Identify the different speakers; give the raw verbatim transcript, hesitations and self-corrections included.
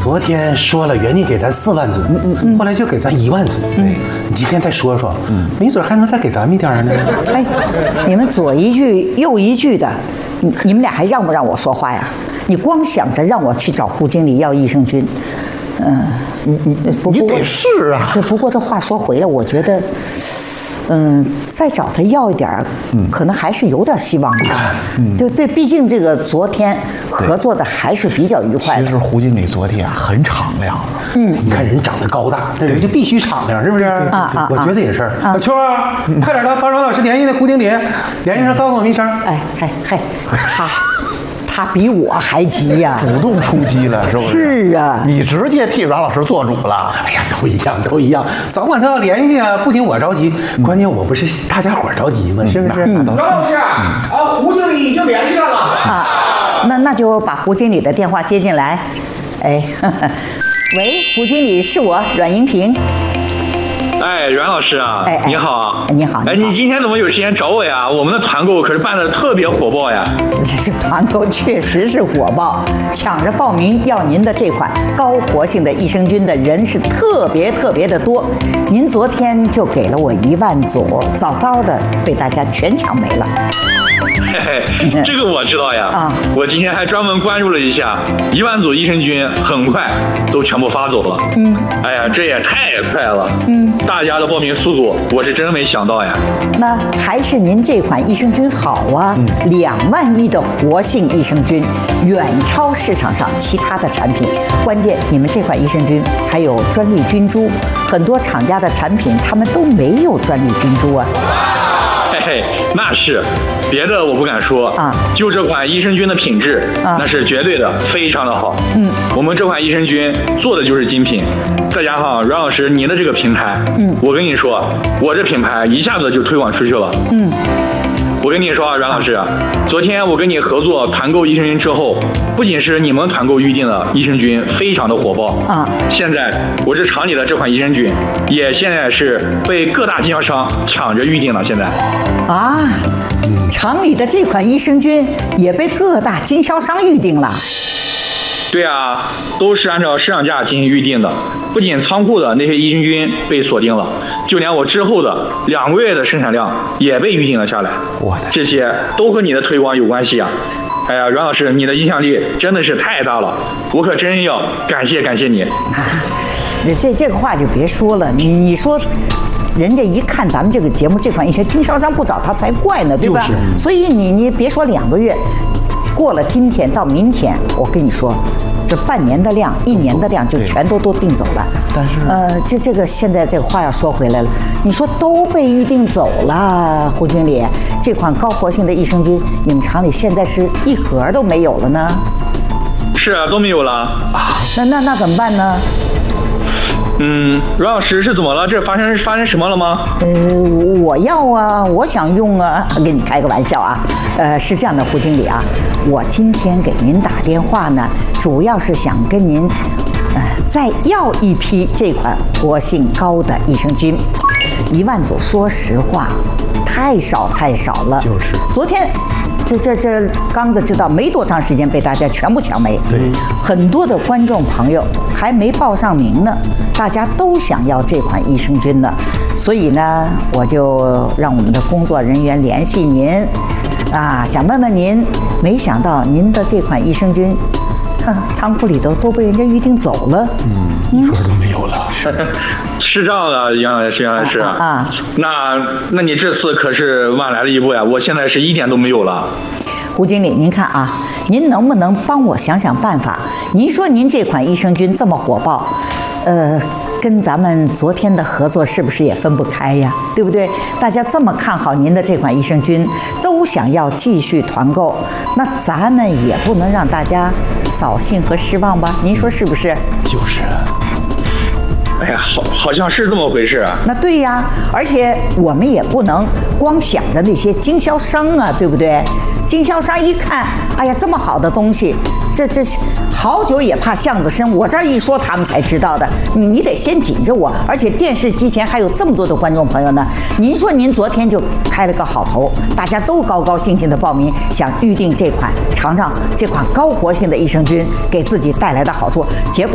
Speaker 1: 昨天说了原计给咱四万组，嗯嗯嗯，后来就给咱一万组。对，你今天再说说，嗯，没准还能再给咱们一点呢。
Speaker 2: 哎，你们左一句右一句的，你你们俩还让不让我说话呀？你光想着让我去找胡经理要益生菌，嗯，你你
Speaker 3: 你得试啊。
Speaker 2: 对，不过这话说回来，我觉得。嗯，再找他要一点儿，嗯，可能还是有点希望的。嗯，对对，毕竟这个昨天合作的还是比较愉快的。
Speaker 3: 其实胡经理昨天啊很敞亮。
Speaker 1: 嗯，你看人长得高大，那人就必须敞亮，是不是？啊啊，我觉得也是。小秋啊，快点的，帮阮老师联系那胡经理，联系上告诉我们一声。
Speaker 2: 哎哎嘿，他他比我还急呀，
Speaker 3: 主动出击了，是不
Speaker 2: 是？是啊，
Speaker 3: 你直接替阮老师做主了。
Speaker 1: 哎呀，都一样，都一样，早晚他要联系啊，不仅我着急，关键我不是大家伙着急吗？是不是？
Speaker 4: 阮老师啊，胡经理已经联系上了啊，
Speaker 2: 那那就把胡经理的电话接进来。哎，呵呵喂，胡经理，是我阮银平。
Speaker 5: 哎，阮老师啊，哎、你好，
Speaker 2: 你好，
Speaker 5: 哎，你今天怎么有时间找我呀？我们的团购可是办的特别火爆呀！
Speaker 2: 这这团购确实是火爆，抢着报名要您的这款高活性的益生菌的人是特别特别的多。您昨天就给了我一万组，早早的被大家全抢没了。
Speaker 5: 嘿嘿，这个我知道呀。啊，我今天还专门关注了一下，一万组益生菌很快都全部发走了。嗯，哎呀，这也太快了。嗯，大家的报名速度，我是真没想到呀。
Speaker 2: 那还是您这款益生菌好啊，两万亿的活性益生菌，远超市场上其他的产品。关键你们这款益生菌还有专利菌株，很多厂家的产品他们都没有专利菌株啊。
Speaker 5: 嘿嘿，那是，别的我不敢说啊，就这款益生菌的品质，啊、那是绝对的，非常的好。嗯，我们这款益生菌做的就是精品，再加上阮老师您的这个平台，嗯，我跟你说，我这品牌一下子就推广出去了。嗯。我跟你说啊，阮老师，昨天我跟你合作团购益生菌之后，不仅是你们团购预定的益生菌非常的火爆啊，现在我这厂里的这款益生菌也现在是被各大经销商抢着预定了。现在
Speaker 2: 啊，厂里的这款益生菌也被各大经销商预定了。
Speaker 5: 对啊，都是按照市场价进行预定的。不仅仓库的那些益生菌被锁定了，就连我之后的两个月的生产量也被预定了下来。哇，这些都和你的推广有关系啊！哎呀，阮老师，你的影响力真的是太大了，我可真要感谢感谢你。
Speaker 2: 这这个话就别说了，你你说，人家一看咱们这个节目这款益生菌，经销商不找他才怪呢，对吧？所以你你别说两个月。过了今天到明天，我跟你说，这半年的量、一年的量就全都都订走了。但是，呃，这这个现在这个话要说回来了，你说都被预定走了，胡经理，这款高活性的益生菌，你们厂里现在是一盒都没有了呢？
Speaker 5: 是啊，都没有了啊。
Speaker 2: 那那那怎么办呢？
Speaker 5: 嗯，阮老师是怎么了？这发生发生什么了吗？
Speaker 2: 呃，我要啊，我想用啊，跟你开个玩笑啊。呃，是这样的，胡经理啊，我今天给您打电话呢，主要是想跟您，呃，再要一批这款活性高的益生菌，一万组，说实话，太少太少了。就是。昨天。这这这刚子知道没多长时间被大家全部抢没，对，很多的观众朋友还没报上名呢，大家都想要这款益生菌呢，所以呢，我就让我们的工作人员联系您，啊，想问问您，没想到您的这款益生菌，哼，仓库里头都被人家预定走了，
Speaker 1: 嗯，一盒都没有了。
Speaker 5: 是这样的，杨老师，杨老师啊，啊那那你这次可是晚来了一步呀！我现在是一点都没有了。
Speaker 2: 胡经理，您看啊，您能不能帮我想想办法？您说您这款益生菌这么火爆，呃，跟咱们昨天的合作是不是也分不开呀？对不对？大家这么看好您的这款益生菌，都想要继续团购，那咱们也不能让大家扫兴和失望吧？您说是不是？
Speaker 1: 就是。
Speaker 5: 哎呀，好，好像是这么回事啊。
Speaker 2: 那对呀，而且我们也不能光想着那些经销商啊，对不对？经销商一看，哎呀，这么好的东西，这这好久也怕巷子深，我这儿一说他们才知道的。你你得先紧着我，而且电视机前还有这么多的观众朋友呢。您说您昨天就开了个好头，大家都高高兴兴的报名，想预定这款，尝尝这款高活性的益生菌给自己带来的好处，结果。